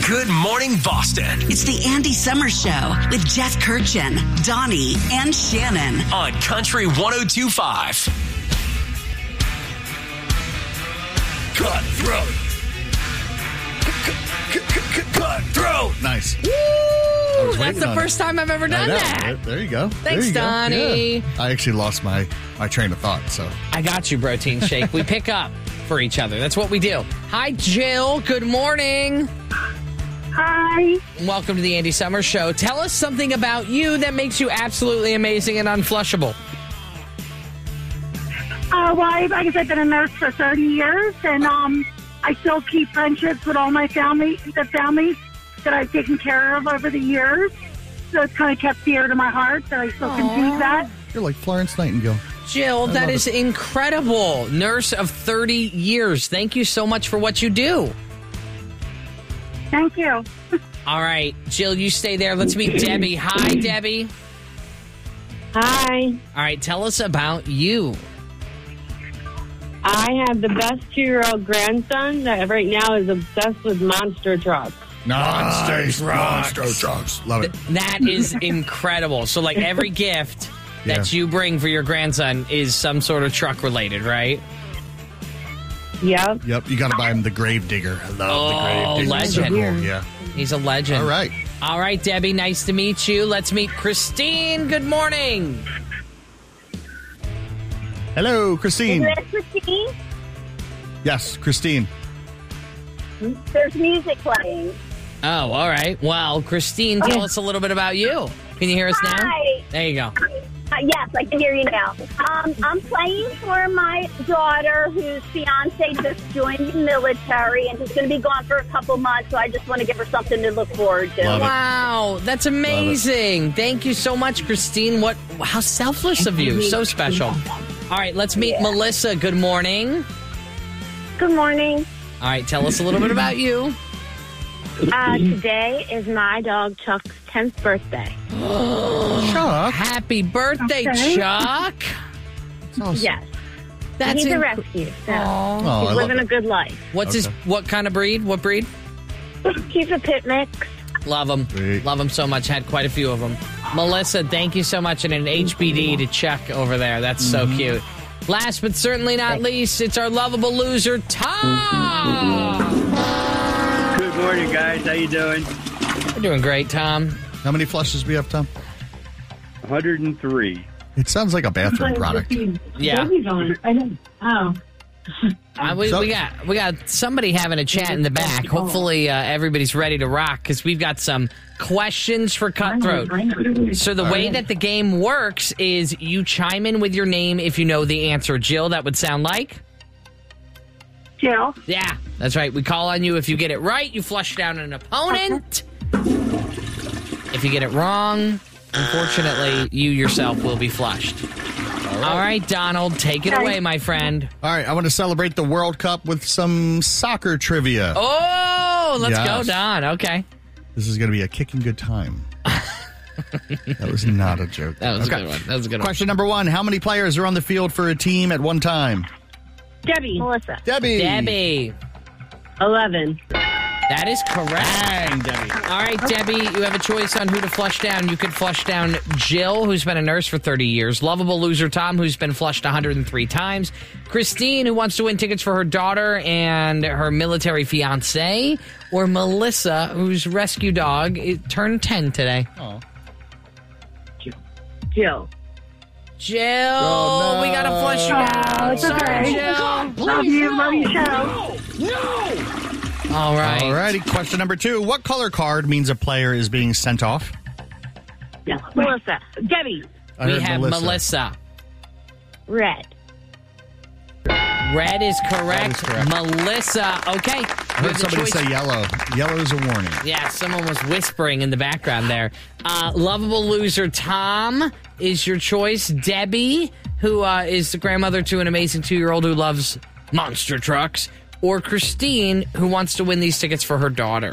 Good Morning Boston. It's the Andy Summers Show with Jeff Kirchin, Donnie, and Shannon. On Country 102.5. Cutthroat. Cutthroat. Nice. Woo! That's the first time I've ever done that. There you go. Thanks, Donnie. Yeah. I actually lost my train of thought, so. I got you, Protein Shake. We pick up for each other. That's what we do. Hi, Jill. Good morning. Hi. Welcome to the Andy Summers Show. Tell us something about you that makes you absolutely amazing and unflushable. Like I said, I've been a nurse for 30 years, and I still keep friendships with all my families that I've taken care of over the years. So it's kind of kept dear to my heart that I still can do that. You're like Florence Nightingale. Jill, that is incredible. Nurse of 30 years. Thank you so much for what you do. Thank you. All right, Jill, you stay there. Let's meet Debbie. Hi, Debbie. Hi. All right, tell us about you. I have the best 2-year-old grandson that right now is obsessed with monster trucks. Monster trucks. Love it. That is incredible. So, like, every gift that you bring for your grandson is some sort of truck related, right? Yep. Yep. You got to buy him the Gravedigger. I love the Gravedigger. Legend. So cool. Yeah. He's a legend. All right, Debbie. Nice to meet you. Let's meet Christine. Good morning. Hello, Christine. Is that Christine? Yes, Christine. There's music playing. Oh, all right. Well, Christine, tell us a little bit about you. Can you hear us now? Hi. There you go. Yes, I can hear you now. I'm playing for my daughter whose fiance just joined the military and he's going to be gone for a couple months, so I just want to give her something to look forward to. Love it. Wow, that's amazing. Thank you so much, Christine. How selfless of you. So special. All right, let's meet Melissa. Good morning. Good morning. All right, tell us a little bit about you. Today is my dog Chuck's 10th birthday. Chuck. Happy birthday, Chuck. Awesome. Yes. That's He's a rescue. So Oh, he's I love living it. a good life. What kind of breed? What breed? He's a pit mix. Love him. Sweet. Love him so much. Had quite a few of them. Melissa, thank you so much. And an HBD to Chuck over there. That's so cute. Last but certainly not least, it's our lovable loser, Tom. Good morning, guys. How you doing? We're doing great, Tom. How many flushes do we have, Tom? 103. It sounds like a bathroom product. Yeah. I know. Oh. We got somebody having a chat in the back. Hopefully everybody's ready to rock because we've got some questions for Cutthroat. So the way that the game works is you chime in with your name if you know the answer. Jill, that would sound like? Jill. Yeah, that's right. We call on you. If you get it right, you flush down an opponent. If you get it wrong, unfortunately, you yourself will be flushed. All right, Donald, take it away, my friend. All right, I want to celebrate the World Cup with some soccer trivia. Oh, let's go, Yes. Don. Okay. This is going to be a kicking good time. That was not a joke. That was a good one. That was a good one. Question number 1. How many players are on the field for a team at one time? Debbie. Melissa. Debbie. 11. That is correct. Debbie. All right, Debbie, you have a choice on who to flush down. You could flush down Jill, who's been a nurse for 30 years, lovable loser Tom, who's been flushed 103 times, Christine, who wants to win tickets for her daughter and her military fiancé, or Melissa, whose rescue dog turned 10 today. Oh. Jill. Jill, Oh, no. we got to flush you down. it's Sorry, okay. Jill. Love your show. All right. All righty. Question number 2. What color card means a player is being sent off? Yeah. Melissa. Debbie. I We heard have Melissa. Red. Red is correct. That is correct. Melissa. Okay. I heard somebody say yellow. Yellow is a warning. Yeah, someone was whispering in the background there. Lovable loser Tom is your choice. Debbie, who is the grandmother to an amazing 2-year-old who loves monster trucks. Or Christine, who wants to win these tickets for her daughter.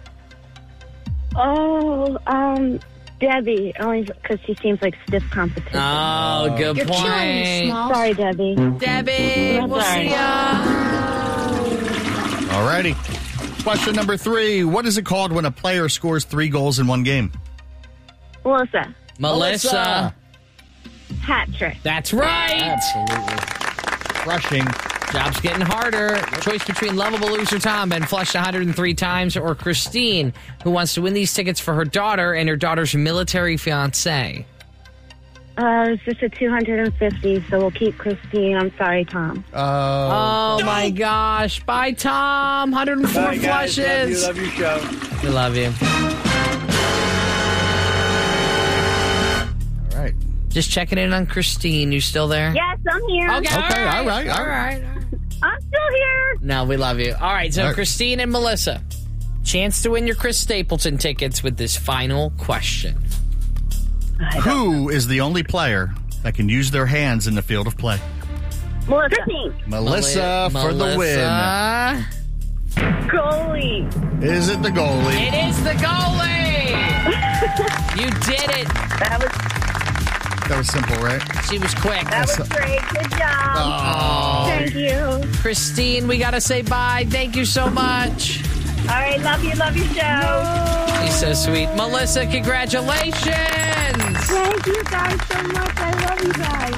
Oh, Debbie. Only because she seems like stiff competition. Oh, good point. Sorry, Debbie. Debbie, we'll Sorry. see ya. All righty. Question number 3. What is it called when a player scores 3 goals in one game? Melissa. Hat trick. That's right. Absolutely. Crushing. Job's getting harder. Choice between lovable loser Tom, been flushed 103 times, or Christine, who wants to win these tickets for her daughter and her daughter's military fiancé. It's just a 250, so we'll keep Christine. I'm sorry, Tom. Oh my gosh. Bye, Tom. 104 Bye, guys. flushes. Love your show. We love you. All right. Just checking in on Christine. You still there? Yes, I'm here. Okay, all right. I'm still here. No, we love you. All right, so All right. Christine and Melissa, chance to win your Chris Stapleton tickets with this final question. Who is the only player that can use their hands in the field of play? Melissa. Melissa for the win. Melissa. Goalie. Is it the goalie? It is the goalie. You did it. That was simple, right? She was quick. That was great. Good job. Oh. Thank you. Christine, we got to say bye. Thank you so much. All right, love you. Love your show. She's so sweet. Melissa, congratulations. Thank you guys so much. I love you guys.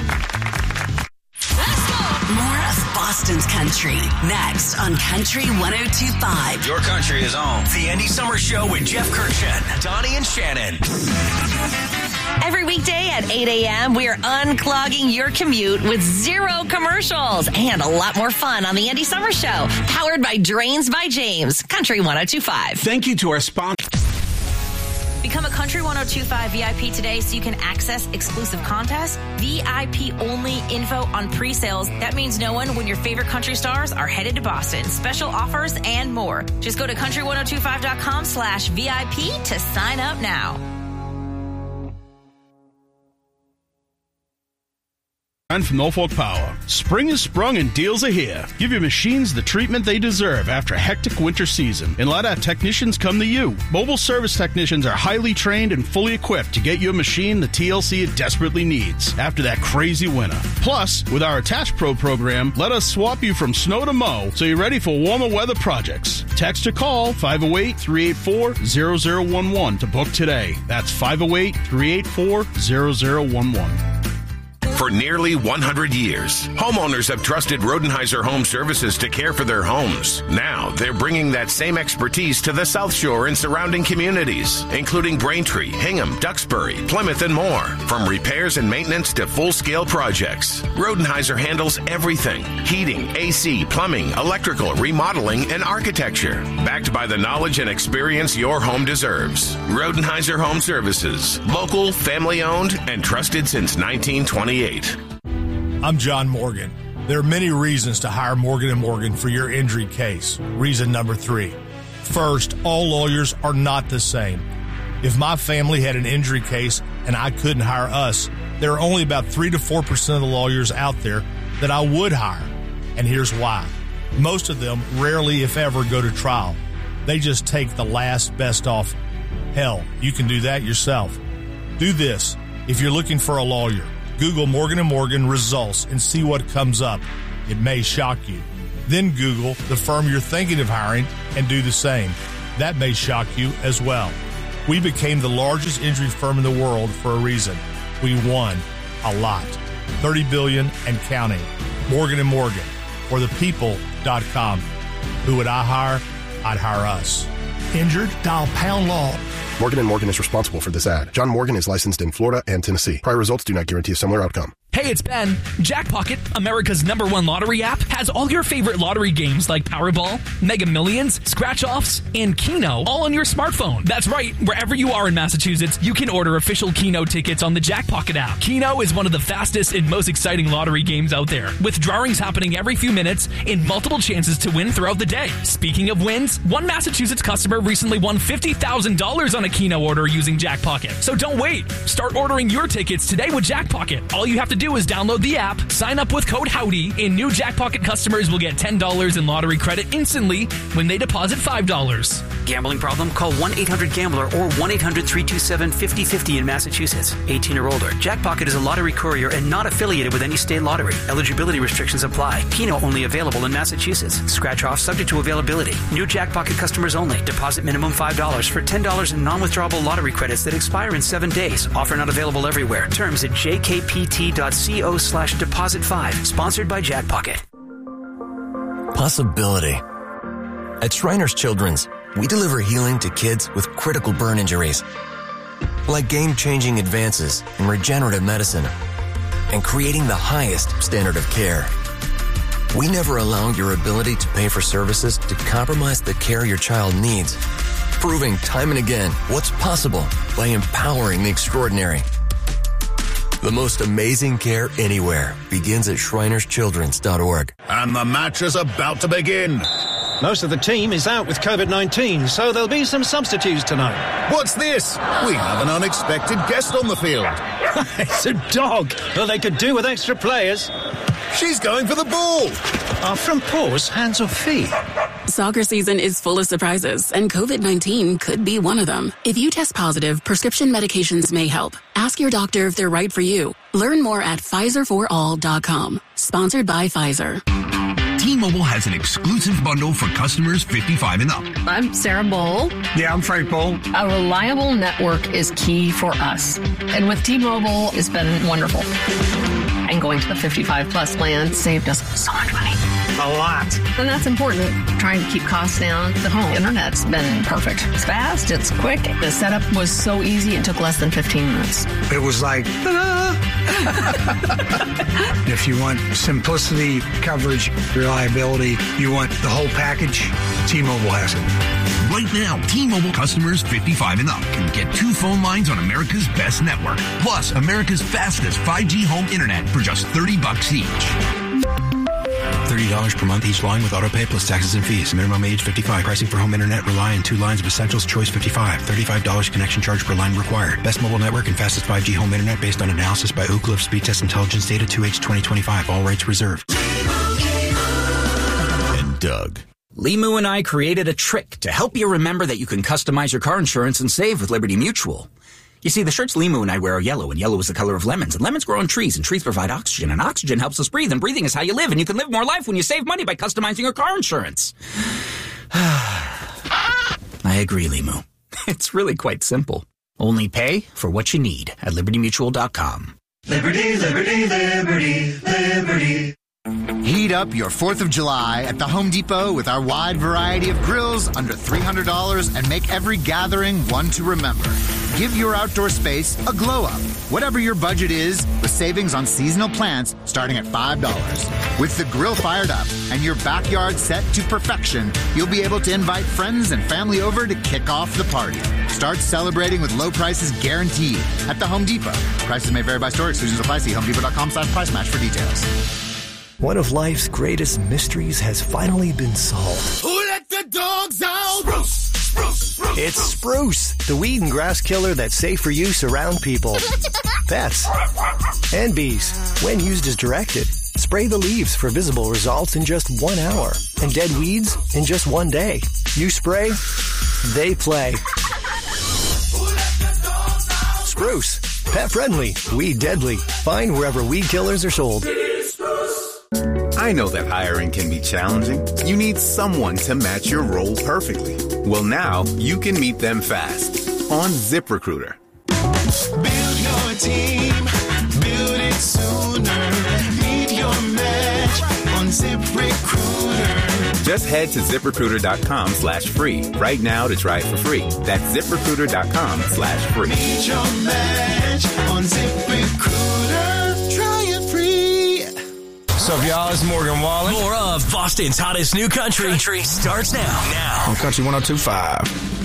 More of Boston's country next on Country 102.5. Your country is on. The Andy Summer Show with Jeff Kirchen, Donnie, and Shannon. Every weekday at 8 a.m., we are unclogging your commute with 0 commercials and a lot more fun on the Andy Summer Show, powered by Drains by James, Country 102.5. Thank you to our sponsor. Become a Country 102.5 VIP today so you can access exclusive contests, VIP only info on pre-sales. That means knowing when your favorite country stars are headed to Boston, special offers, and more. Just go to country1025.com/VIP to sign up now. From Norfolk Power. Spring is sprung and deals are here. Give your machines the treatment they deserve after a hectic winter season. And let our technicians come to you. Mobile service technicians are highly trained and fully equipped to get your machine the TLC it desperately needs after that crazy winter. Plus, with our Attach Pro program, let us swap you from snow to mow so you're ready for warmer weather projects. Text or call 508-384-0011 to book today. That's 508-384-0011. For nearly 100 years, homeowners have trusted Rodenheiser Home Services to care for their homes. Now, they're bringing that same expertise to the South Shore and surrounding communities, including Braintree, Hingham, Duxbury, Plymouth, and more. From repairs and maintenance to full-scale projects, Rodenheiser handles everything: heating, AC, plumbing, electrical, remodeling, and architecture. Backed by the knowledge and experience your home deserves. Rodenheiser Home Services. Local, family-owned, and trusted since 1928. I'm John Morgan. There are many reasons to hire Morgan & Morgan for your injury case. Reason number 3. First, all lawyers are not the same. If my family had an injury case and I couldn't hire us, there are only about 3 to 4% of the lawyers out there that I would hire. And here's why. Most of them rarely, if ever, go to trial. They just take the last best offer. Hell, you can do that yourself. Do this. If you're looking for a lawyer, Google Morgan & Morgan results and see what comes up. It may shock you. Then Google the firm you're thinking of hiring and do the same. That may shock you as well. We became the largest injury firm in the world for a reason. We won a lot. $30 billion and counting. Morgan & Morgan, or thepeople.com. Who would I hire? I'd hire us. Injured? Dial pound law. Morgan & Morgan is responsible for this ad. John Morgan is licensed in Florida and Tennessee. Prior results do not guarantee a similar outcome. Hey, it's Ben. Jackpocket, America's #1 lottery app, has all your favorite lottery games like Powerball, Mega Millions, Scratch-Offs, and Keno all on your smartphone. That's right. Wherever you are in Massachusetts, you can order official Keno tickets on the Jackpocket app. Keno is one of the fastest and most exciting lottery games out there, with drawings happening every few minutes and multiple chances to win throughout the day. Speaking of wins, one Massachusetts customer recently won $50,000 on a Keno order using Jackpocket. So don't wait. Start ordering your tickets today with Jackpocket. All you have to do do is download the app, sign up with code HOWDY, and new Jackpocket customers will get $10 in lottery credit instantly when they deposit $5. Gambling problem? Call 1-800-GAMBLER or 1-800-327-5050 in Massachusetts. 18 or older. Jackpocket is a lottery courier and not affiliated with any state lottery. Eligibility restrictions apply. Keno only available in Massachusetts. Scratch off subject to availability. New Jackpocket customers only. Deposit minimum $5 for $10 in non-withdrawable lottery credits that expire in 7 days. Offer not available everywhere. Terms at jkpt.co/deposit5. Sponsored by Jackpocket. Possibility. At Shriners Children's, we deliver healing to kids with critical burn injuries, like game-changing advances in regenerative medicine and creating the highest standard of care. We never allow your ability to pay for services to compromise the care your child needs, proving time and again what's possible by empowering the extraordinary. The most amazing care anywhere begins at shrinerschildrens.org. And the match is about to begin. Most of the team is out with COVID-19, so there'll be some substitutes tonight. What's this? We have an unexpected guest on the field. It's a dog. Well, they could do with extra players. She's going for the ball. Are front paws hands or feet? Soccer season is full of surprises, and COVID-19 could be one of them. If you test positive, prescription medications may help. Ask your doctor if they're right for you. Learn more at PfizerForAll.com. Sponsored by Pfizer. T-Mobile has an exclusive bundle for customers 55 and up. I'm Sarah Bowl. Yeah, I'm Frank Bowl. A reliable network is key for us. And with T-Mobile, it's been wonderful. And going to the 55 plus plan saved us so much money. A lot. And that's important. Trying to keep costs down. The home internet's been perfect. It's fast. It's quick. The setup was so easy. It took less than 15 minutes. It was like, ta-da! If you want simplicity, coverage, reliability, you want the whole package, T-Mobile has it. Right now, T-Mobile customers 55 and up can get 2 phone lines on America's best network, plus America's fastest 5G home internet for just $30 each. $30 per month each line with autopay plus taxes and fees. Minimum age 55. Pricing for home internet rely on 2 lines of Essentials Choice 55. $35 connection charge per line required. Best mobile network and fastest 5G home internet based on analysis by Oak Cliff Speed Test Intelligence Data 2H 2025. All rights reserved. And Doug. Limu and I created a trick to help you remember that you can customize your car insurance and save with Liberty Mutual. You see, the shirts Limu and I wear are yellow, and yellow is the color of lemons, and lemons grow on trees, and trees provide oxygen, and oxygen helps us breathe, and breathing is how you live, and you can live more life when you save money by customizing your car insurance. I agree, Limu. It's really quite simple. Only pay for what you need at LibertyMutual.com. Liberty, liberty, liberty, liberty. Heat up your 4th of July at the Home Depot with our wide variety of grills under $300 and make every gathering one to remember. Give your outdoor space a glow up. Whatever your budget is, with savings on seasonal plants starting at $5. With the grill fired up and your backyard set to perfection, you'll be able to invite friends and family over to kick off the party. Start celebrating with low prices guaranteed at the Home Depot. Prices may vary by store. Exclusions apply. See HomeDepot.com/price match for details. One of life's greatest mysteries has finally been solved. Who let the dogs out? Spruce, spruce, spruce. It's Spruce, the weed and grass killer that's safe for use around people, pets, and bees. When used as directed, spray the leaves for visible results in just 1 hour, and dead weeds in just 1 day. You spray, they play. Spruce, pet friendly, weed deadly. Find wherever weed killers are sold. I know that hiring can be challenging. You need someone to match your role perfectly. Well, now you can meet them fast on ZipRecruiter. Build your team, build it sooner. Meet your match on ZipRecruiter. Just head to ZipRecruiter.com/free right now to try it for free. That's ZipRecruiter.com/free. Meet your match on ZipRecruiter. Try it free. What's up, y'all? It's Morgan Wallen. More of Boston's hottest new country starts now. On Country 102.5.